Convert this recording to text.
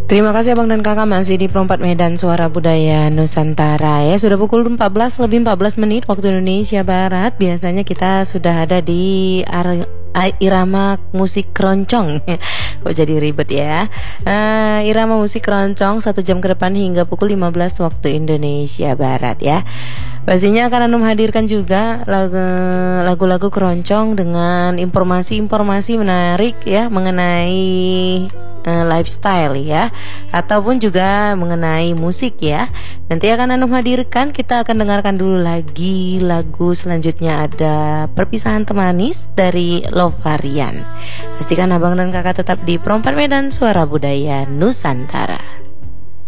Terima kasih Abang dan Kakak masih di Perempat Medan Suara Budaya Nusantara ya. Sudah pukul 14 lebih 14 menit waktu Indonesia Barat. Biasanya kita sudah ada di irama musik keroncong. Kok jadi ribet ya. Irama musik keroncong 1 jam ke depan hingga pukul 15 waktu Indonesia Barat ya. Pastinya akan Anum hadirkan juga lagu-lagu keroncong dengan informasi-informasi menarik ya mengenai lifestyle ya, ataupun juga mengenai musik ya. Nanti akan Anum hadirkan. Kita akan dengarkan dulu lagi lagu selanjutnya, ada Perpisahan Temanis dari Lovarian. Pastikan Abang dan Kakak tetap di Perempat Medan Suara Budaya Nusantara.